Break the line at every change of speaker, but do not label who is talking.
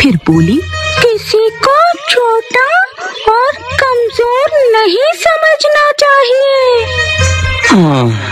फिर बोली,
किसी को छोटा और कमजोर नहीं समझना चाहिए।
हाँ,